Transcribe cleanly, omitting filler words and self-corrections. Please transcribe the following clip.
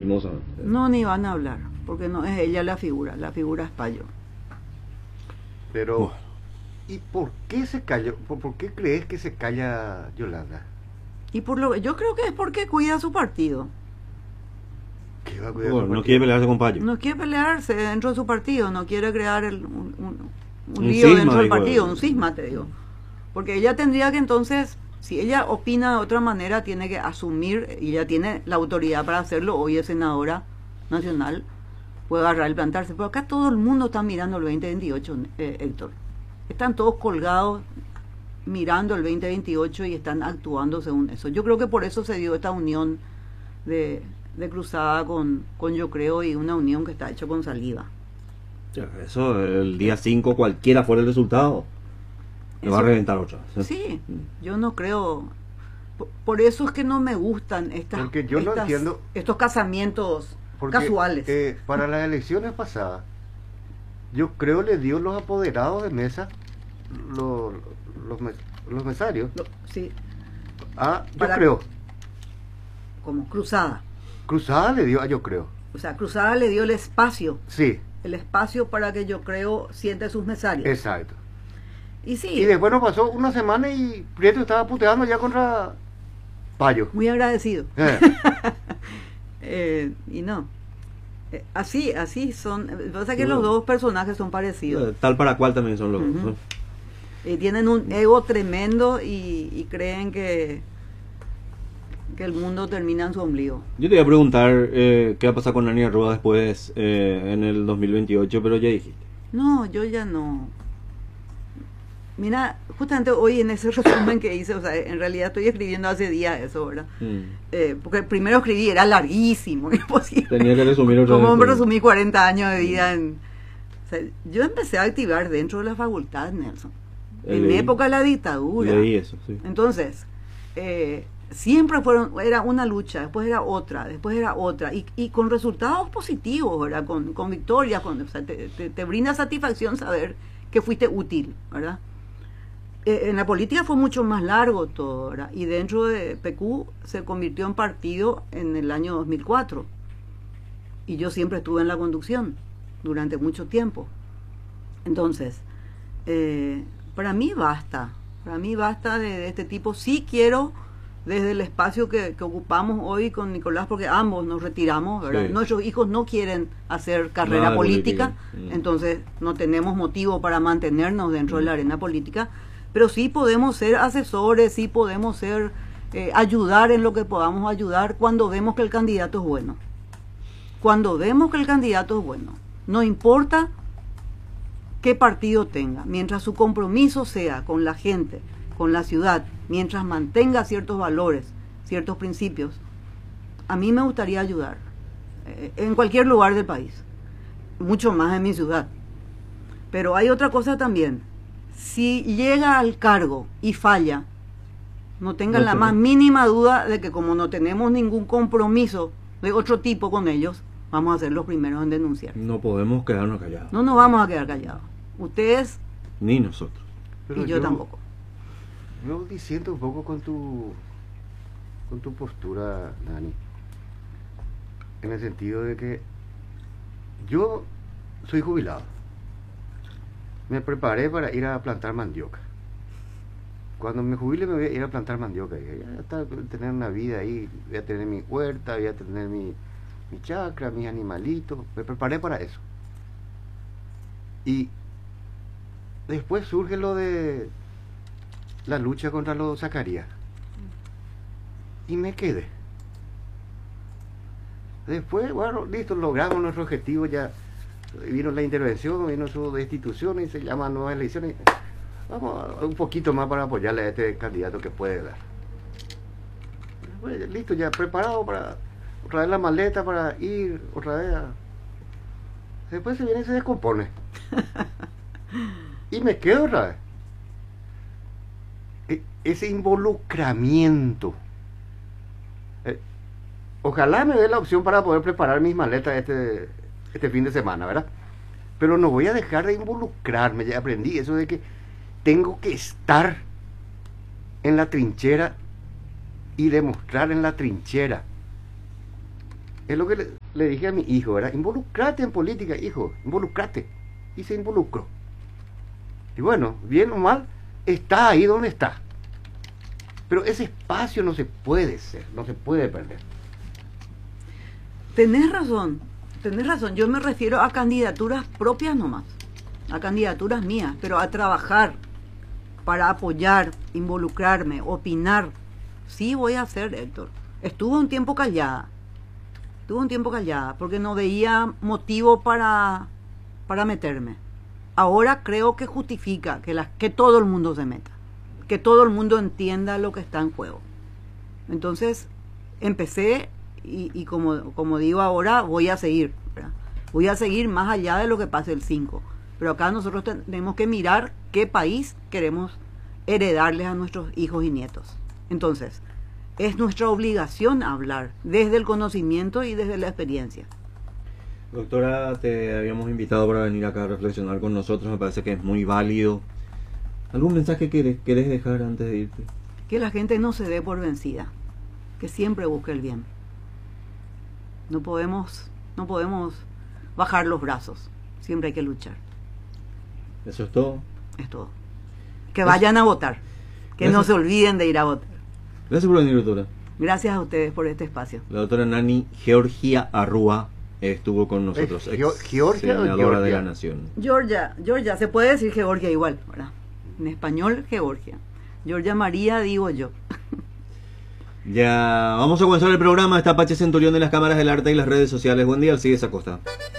chismosa. No, ni van a hablar, porque no es ella la figura es Payo. Pero, ¿y por qué se calla? ¿Por qué crees que se calla Yolanda? Y yo creo que es porque cuida su partido. ¿Qué va a cuidar Bueno, su no partido? quiere pelearse con Payo. No quiere pelearse dentro de su partido, no quiere crear un Un lío cisma, dentro del digo, partido, un cisma, te digo. Porque ella tendría que entonces, si ella opina de otra manera, tiene que asumir, y ella tiene la autoridad para hacerlo, hoy es senadora nacional, puede agarrar y plantarse. Pero acá todo el mundo está mirando el 2028, Héctor. Están todos colgados mirando el 2028 y están actuando según eso. Yo creo que por eso se dio esta unión de Cruzada con Yo Creo, y una unión que está hecha con saliva. Ya, eso, el día 5, cualquiera fuera el resultado, me va a Eso- reventar otra vez. Sí, yo no creo. Por eso es que no me gustan Porque yo no entiendo- estos casamientos Porque, casuales. para las elecciones pasadas, Yo Creo le dio los apoderados de mesa, los mesarios, Sí, a Yo Para- Creo. como Cruzada. Cruzada le dio a Yo Creo. O sea, Cruzada le dio Sí, el espacio para que Yo Creo siente sus mesarios. exacto. Y sí, Y después nos pasó una semana y Prieto estaba puteando ya contra Payo. muy agradecido. Eh, Y no. Así son. Pasa que los dos personajes son parecidos. Tal para cual también son los Ujú. dos, ¿no? Tienen un ego tremendo y creen que el mundo termina en su ombligo. Yo te iba a preguntar qué va a pasar con Nani Arrua después en el 2028, pero ya dijiste. No, yo ya no. Mira, justamente hoy en ese resumen que hice, o sea, en realidad estoy escribiendo hace días eso, ¿verdad? Porque primero escribí, era larguísimo, imposible. Tenía que resumir otra ¿Cómo vez. resumí 40 años de vida o sea, yo empecé a activar dentro de la facultad, Nelson. En Leí. época de la dictadura. Leí eso, sí. Entonces, siempre era una lucha, después era otra, y con resultados positivos, ¿verdad? Con victorias, o sea, te brinda satisfacción saber que fuiste útil, ¿verdad? En la política fue mucho más largo todo, ¿verdad? Y dentro de PQ se convirtió en partido en el año 2004, y yo siempre estuve en la conducción durante mucho tiempo. Entonces, para mí basta de este tipo. Sí quiero, desde el espacio que ocupamos hoy con Nicolás, porque ambos nos retiramos, ¿verdad? Sí. Nuestros hijos no quieren hacer carrera Nada de política, política. entonces no tenemos motivo para mantenernos dentro de la arena política, pero sí podemos ser asesores, sí podemos ser ayudar en lo que podamos ayudar cuando vemos que el candidato es bueno. Cuando vemos que el candidato es bueno, no importa qué partido tenga, mientras su compromiso sea con la gente, con la ciudad, mientras mantenga ciertos valores, ciertos principios, a mí me gustaría ayudar en cualquier lugar del país, mucho más en mi ciudad. Pero hay otra cosa también: si llega al cargo y falla, no tengan la más mínima duda de que, como no tenemos ningún compromiso de otro tipo con ellos, vamos a ser los primeros en denunciar. No podemos quedarnos callados. No nos vamos a quedar callados. Ustedes Ni nosotros. pero y yo tampoco. Yo disiento un poco con tu postura, Dani, en el sentido de que yo soy jubilado. Me preparé para ir a plantar mandioca. Cuando me jubile me voy a ir a plantar mandioca. Ya está, tener una vida ahí, voy a tener mi huerta, voy a tener mi chacra, mis animalitos. Me preparé para eso. Y después surge lo de la lucha contra los Zacarías. Y me quedé. Después, bueno, listo, logramos nuestro objetivo, ya vino la intervención, vino su destitución y se llaman nuevas elecciones. Vamos un poquito más para apoyarle a este candidato que puede dar. Pues, listo, ya preparado para otra vez la maleta para ir otra vez a... Después se viene y se descompone. Y me quedo otra vez. Ese involucramiento. Ojalá me dé la opción para poder preparar mis maletas este fin de semana, ¿verdad? Pero no voy a dejar de involucrarme. Ya aprendí eso de que tengo que estar en la trinchera y demostrar en la trinchera Es lo que le dije a mi hijo, ¿verdad? Involucrate en política, hijo, involucrate. Y se involucró. Y bueno, bien o mal, está ahí donde está. Pero ese espacio no se puede perder. Tenés razón. Yo me refiero a candidaturas propias nomás, a candidaturas mías, pero a trabajar para apoyar, involucrarme, opinar. Sí voy a hacer, Héctor. Estuve un tiempo callada porque no veía motivo para meterme. Ahora creo que justifica que todo el mundo se meta, que todo el mundo entienda lo que está en juego. Entonces empecé y como digo ahora, voy a seguir, ¿verdad? Voy a seguir más allá de lo que pase el 5. Pero acá nosotros tenemos que mirar qué país queremos heredarles a nuestros hijos y nietos. Entonces, es nuestra obligación hablar desde el conocimiento y desde la experiencia. Doctora, te habíamos invitado para venir acá a reflexionar con nosotros, me parece que es muy válido. ¿Algún mensaje querés dejar antes de irte? Que la gente no se dé por vencida, que siempre busque el bien. No podemos bajar los brazos, siempre hay que luchar. ¿Eso es todo? Es todo. Que vayan a votar, que Gracias. no se olviden de ir a votar. Gracias por venir, doctora. Gracias a ustedes por este espacio. La doctora Nani Georgia Arrua estuvo con nosotros, ¿Georgia o senadora Georgia? de la Nación. Georgia, se puede decir Georgia igual, ¿verdad? En español, Georgia. Georgia María, digo yo. Ya vamos a comenzar el programa. Está Pache Centurión de las cámaras del arte y las redes sociales. Buen día, Alcides Acosta.